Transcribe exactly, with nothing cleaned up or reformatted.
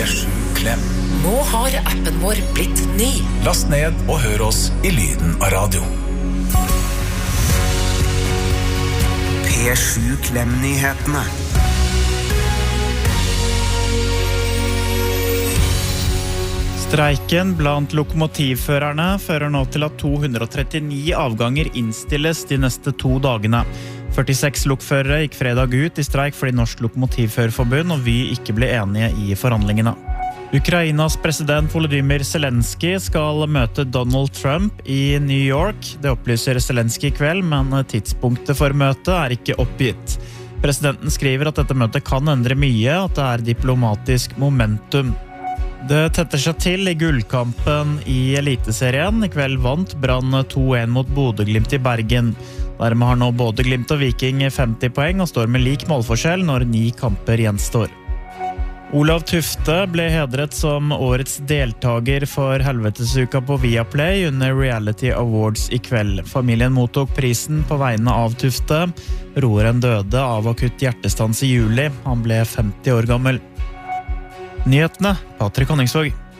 P sju Klem. Nå har appen vår blitt ny. Last ned og hør oss i lyden av radio. P sju Klem-nyhetene. Streiken blant lokomotivførerne fører nå til at to hundre og trettini avganger innstilles de neste to dagene. førtiseks lokførere gikk fredag ut i streik fordi Norsk Lokomotivførerforbund og Vy ikke ble enige i forhandlingene. Ukrainas president Volodymyr Zelensky skal møte Donald Trump i New York. Det opplyser Zelensky i kveld, men tidspunktet for møtet er ikke oppgitt. Presidenten skriver at dette møtet kan endre mye, at det er diplomatisk momentum. Det tetter seg til i gullkampen i Eliteserien. I kveld vant Brann to en mot Bodø/Glimt i Bergen. Dermed har nå både Glimt og Viking femti poeng og står med lik målforskjell når ni kamper gjenstår. Olav Tufte ble hedret som årets deltager for Helvetesuka på Viaplay under Reality Awards i kveld. Familien mottok prisen på vegne av Tufte. Roeren døde av akutt hjertestans i juli. Han ble femti år gammel. Nyhetene, Patrick Honningsvåg.